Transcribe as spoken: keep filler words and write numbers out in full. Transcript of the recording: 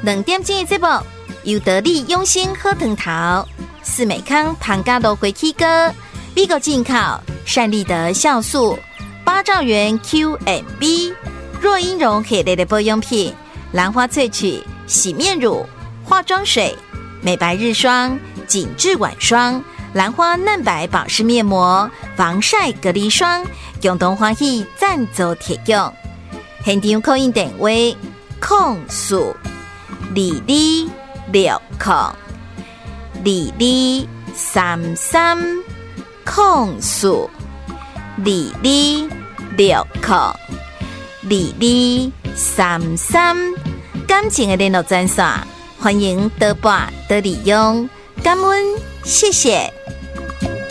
两点钟的节目，由得力用心喝藤桃、四美康庞家乐回起哥、美国进口善利德酵素、八兆元 Q M B、若英绒系列的保养品、兰花萃取洗面乳、化妆水、美白日霜、紧致晚霜、兰花嫩白保湿面膜、防晒隔离霜，共同欢喜赞助提供。现场扣印电话：控诉二二六控二二三三控诉二二六控二二三三。感情的联络专线，欢迎多拨多利用，感恩，谢谢。